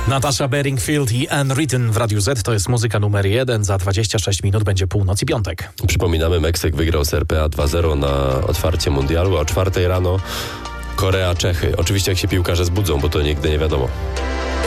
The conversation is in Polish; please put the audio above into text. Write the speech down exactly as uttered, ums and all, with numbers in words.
Natasha Bedingfield i Anne Ritten w Radiu Z. To jest muzyka numer jeden. Za dwadzieścia sześć minut będzie północ i piątek. Przypominamy, Meksyk wygrał z R P A dwa zero na otwarcie mundialu, a o czwartej rano Korea, Czechy. Oczywiście jak się piłkarze zbudzą, bo to nigdy nie wiadomo.